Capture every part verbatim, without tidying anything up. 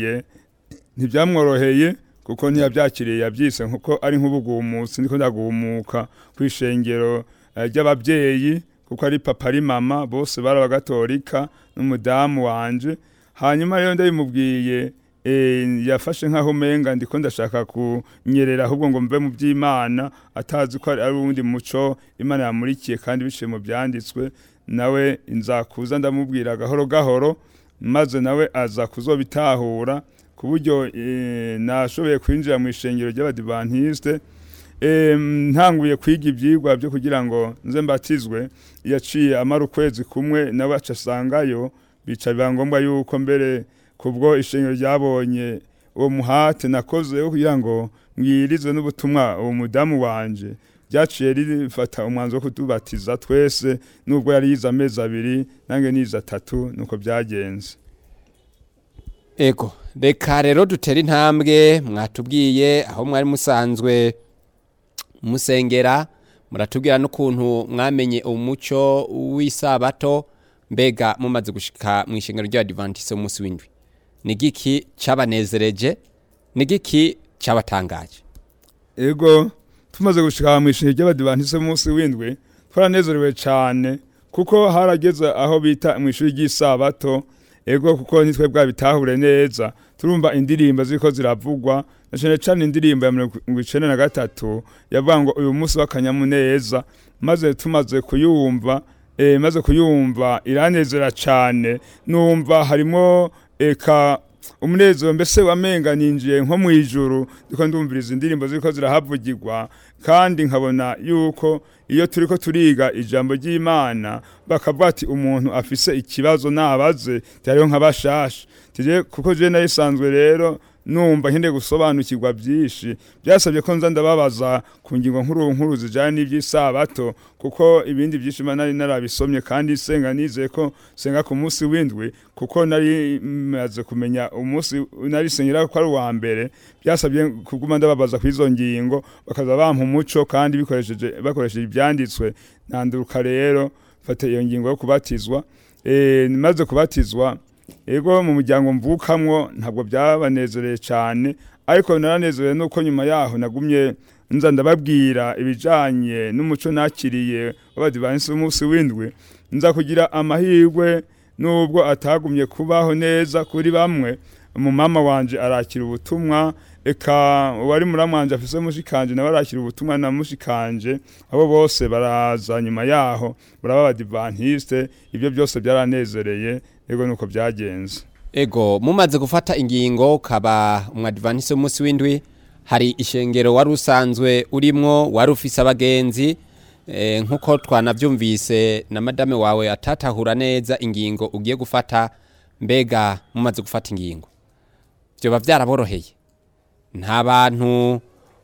yabyakiriye ntibyamworoheye kuko ntiyabyakiriye yabyise nkuko ari nk'ubugumutsi niko ndagumuka kwishengero ry'ababyeyi kuko ari papa ari mama bose barabagatolika n'umudamu wanje hanyuma rero ndabimubwiye eh yafashe nkaho menga ndiko ndashaka kunyerera ahubwo ngo mve mu by'Imana atazi ko ari uwundi muco Imana yamurikiye kandi biciye mu byanditswe nawe inzakuza ndamubwira gahoro gahoro maze nawe aza kuzobitahura kuburyo e, nashoboye kwinjira mu ishengero ry'abadivantiste e, ntanguye kwiga ibyigwa byo kugira ngo nze mbatizwe yaciye amara ukwezi kumwe nawe acasangayo bica bibangombwa yuko mbere kubwo ishengero ryabonye uwo muhate nakoze kugira ngo mwirizwe n'ubutumwa uwo mudamu wanje byaciye rifata umwanzo wo kutubatiza twese nubwo yari yiza amezi abiri nange niza atatu nuko byagenze. Ego reka rero dutera intambwe mwatubwiye aho mwari musanzwe musengera muratubwira n'ukuntu mwamenye umuco w'isabato mbega mumaze gushika mu ishengero ry'Abadventiste umunsi w'indwi nigiki cabanezereje nigiki cabatangaje. Ego tumaze gushika mu ishengero ry'Abadventiste umunsi w'indwi twaranezerewe cyane kuko harageze aho bita mu ishuri ry'isabato ego kuko nitwe bwa bitahure neza turumva indirimbo ziko ziravugwa nashene cyane indirimbo ya mirongo icenda na gatatu yavuga ngo uyu munsi w'akanyamuneza maze tumaze kuyumva eh maze kuyumva iranezera cyane numva harimo eka umunezero mbese wamenga ninjiye nko mu ijuru ndiko ndumviriza indirimbo ziko zirahavugirwa kandi nkabona yuko iyo turiko turiga ijambo ry'Imana bakavuga ati umuntu afise ikibazo nabaze cyariho nk'abashasha tije kuko je nayisanzwe rero numva nkinde gusobanukirwa byinshi byasabye ko nza ndababaza ku ngingo nkuru nkuru zijanye n'iby'isabato kuko ibindi byinshi nari narabisomye kandi senga nize ko senga ku munsi w'indwi kuko nari maze kumenya umunsi nari sengera ko ari wa mbere byasabye kuguma ndababaza kwizo ngingo bakaza bampa umuco kandi bikoresheje bakoresheje ibyanditswe nanduruka rero fata iyo ngingo yo kubatizwa eh maze kubatizwa ego mu muryango mvukamwo ntabwo byabanezereye cyane ariko naranezerewe nuko nyuma yaho nagumye nza ndababwira ibijanye n'umuco nakiriye w'Abadventiste umunsi w'indwi nza kugira amahirwe nubwo atagumye kubaho neza kuri bamwe mu mama wanje arakira ubutumwa eka wari muramwanje afise mushikanje nawe arakira ubutumwa na mushikanje abo bose baraza nyuma yaho baraba Abadventiste ibyo byose byaranezereye ego nuko byagenze. Ego mumaze gufata ingingo kaba umwadventiste umunsi w'indwi hari ishengero wari usanzwe urimwo wari ufise abagenzi e, nkuko twanavyumvise na madame wawe atatahura neza ingingo ugiye gufata mbega mumaze gufata ingingo byo bavyaraboroheye nta bantu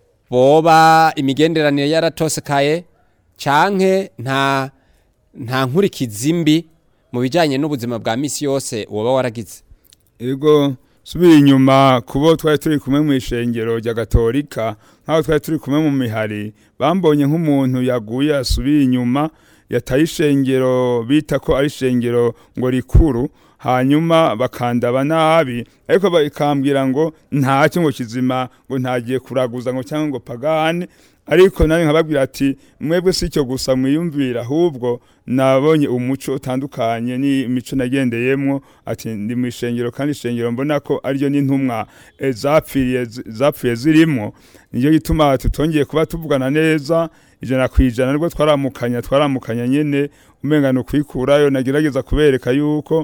boba imigenderanire yaratosekaye canke nta nta nkurikizimbi mu bijanye n'ubuzima bwa misi yose woba waragize. Ego subira inyuma kubo twari turi kumwe mu ishengero rya Gatolika nkaho twari turi kumwe mu mihari bambonye nk'umuntu yaguye asubira inyuma yataye ishengero bita ko ari ishengero ngo rikuru hanyuma bakandaba nabi ariko bakambwira ngo nta cyo ngo kizima ngo ntagiye kuraguza ngo cyangwa ngo pagane ariko nari nkababwira ati mwebwe sicyo gusa mwiyumvira ahubwo nabonye umuco utandukanye ni imico nagendeyemwo ati ndi mu ishengero kandi ishengero mbona ko ariyo n'intumwa e, zapfiriye zapfuye zirimo niyo gituma tutongeye kuba tuvugana neza ijana kwijana rwo twaramukanya twaramukanya nyene umenga no kwikurayo nagerageza kubereka yuko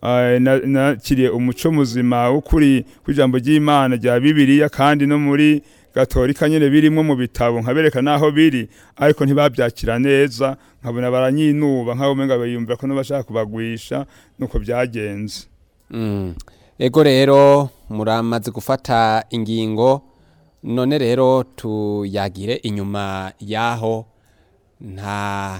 nakiriye umuco muzima ukuri kwijambo ry'Imana rya Bibiliya kandi no muri Gatolika nyene birimo mu bitabo nkabereka naho biri ariko ntibabyakira neza nkabona baranyinuba nkaho umenga bayumvira ko no bashaka kubagwisha nuko byagenze. Mm. Ego rero muramaze gufata ingingo none rero tuyagire inyuma yaho nta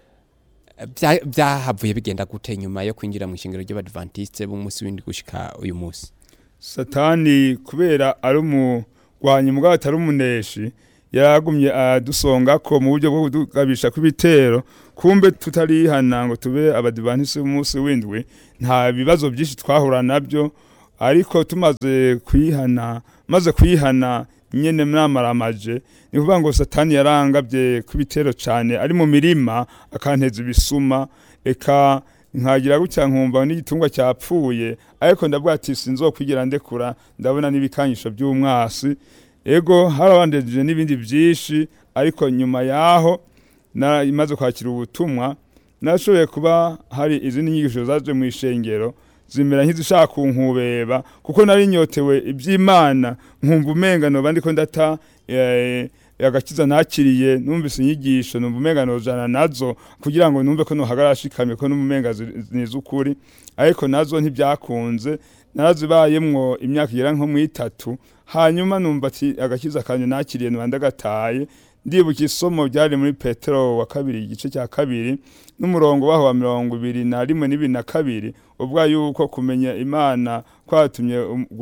byahavuye bigenda gute nyuma yo kwinjira mu ishengero ry'Abadventiste b'umunsi w'indwi gushika uyu munsi. Satani kubera ari mu gwanye mugabo atari umuneshi yaragumye adusonga ko mu buryo bwo kudugabisha kw'ibitero kumbe tutarihana ngo tube Abadventiste b'umunsi w'indwi nta bibazo byinshi twahura nabyo ariko tumaze kwihana maze kwihana nyene mwamaramaje ni kuvuga ngo satani yarangabye kubitero cyane ari mu mirima akanteza ibisuma eka nkagira gutya nkumva n'igitungwa cyapfuye ariko ndavuga ati sinzokwigira ndekura ndabona n'ibikanyisho by'umwasi ego harabandeje n'ibindi byinshi ariko nyuma yaho na imaze kwakira ubutumwa nashoboye kuba hari izindi nyigisho zaje mu ishengero zimera nk'izishaka kunkubeba kuko nari nyotewe iby'Imana nkumva umengano bandi ko ndata eh, agakiza nakiriye numvise inyigisho numva umengano jana nazo kugira ngo numve ko no hagarashikamye ko n'umumenga nizukuri ariko nazo ntibyakunze narazibayemwo imyaka igera nko mu itatu hanyuma numva ati agakiza kanje nakiriye nubanda gataye ndibuka isomo byari muri Petero wa kabiri igice cya kabiri n'umurongo waho wa mirongo ibiri na rimwe n'ibiri na kabiri ubwa yuko kumenya Imana kwatumye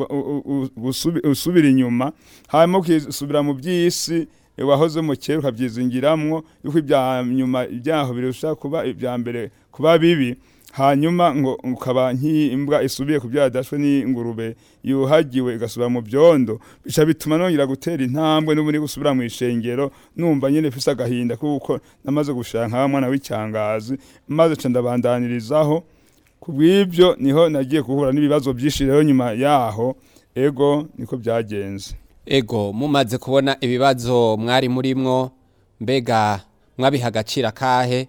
usubira inyuma hanyuma ukisubira mu by'isi wahoze mu kera ukabyizingiramwo yuko ibya nyuma ibyaho birusha kuba ibya mbere kuba bibi hanyuma ngo ukaba nk'imbwa isubiye ku byadashwe n'ingurube yuhagiwe igasubira mu byondo bica bituma nongera gutera intambwe n'ubuni gusubira mu ishengero numva nyene fisa agahinda kuko namaze gushaka nka mwana w'icyangazi maze ca ndabandanirizaho kubw'ibyo niho nagiye guhura n'ibibazo byinshi rero nyuma yaho ego niko byagenze. Ego mumaze kubona ibibazo mwari murimwo mbega mwabiha agaciro kahe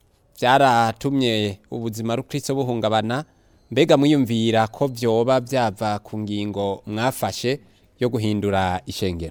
byaratumye ubuzima rukristo buhungabana mbega mwiyumvira ko byoba byava ku ngingo mwafashe yo guhindura ishengero?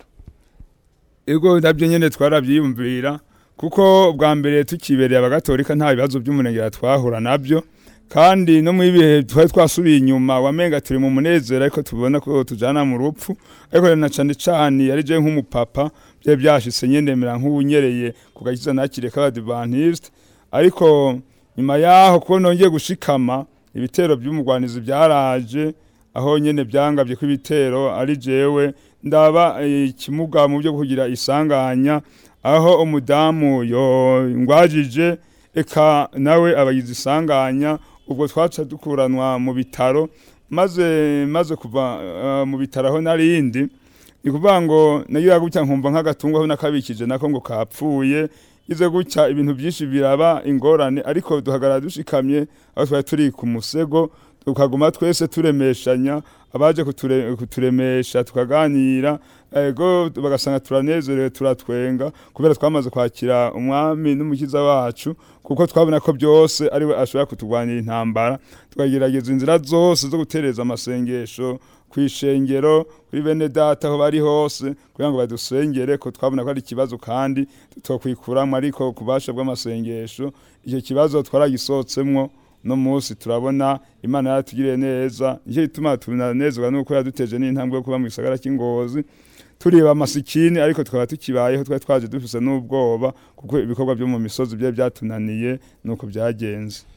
Ego ndabyo nyene twarabyiyumvira kuko bwa mbere tukibereye abagatolika nta bibazo by'umunengera twahura nabyo kandi no mu bihe twari twasubiye inyuma wamenga turi mu munezero ariko tubona ko tujana mu rupfu ariko na cyane cyane yari je nk'umupapa bye byashitse nyendemera nk'ubunyereye kugakiza nakire k'abadventiste ariko nyuma yaho ko nongeye gushikama ibitero by'umugwanizi byaraje aho nyene byangabye ko ibitero ari jewe ndaba ikimuga mu byo kugira isanganya aho umudamu yo ngwajije eka nawe abagize isanganya ubwo twaca dukuranwa mu bitaro maze maze kuva uh, mu bitaro aho narindi ni kuvuga ngo nagira gutya nkumva nk'agatungwa aho nakabikije nako ngo kapfuye ize gutya ibintu byinshi biraba ingorane ariko duhagarara dushikamye aho twari turi ku musego tukaguma twese turemeshanya abaje kuture, kuturemesha tukaganira ego bagasanga turanezerewe turatwenga kubera twamaze kwakira umwami n'umukiza wacu kuko twabona ko byose ari we ashobora kutugwanira intambara tukagerageza inzira zose zo gutereza amasengesho kwishengero kuri bene data aho bari hose kugira ngo badusengere ko twabona ko ari kibazo kandi tutokwikuramo ariko kubasha bw'amasengesho icyo kibazo twaragisotsemwo no musi turabona Imana yatugiriye neza nicyo gituma tunanezerwa nuko yaduteje n'intambwe yo kuba mu gisagara cy'Ingozi turiba amasikini ariko twaba tukibayeho twari twaje dufise n'ubwoba kuko ibikorwa byo mu misozi bye byatunaniye nuko byagenze.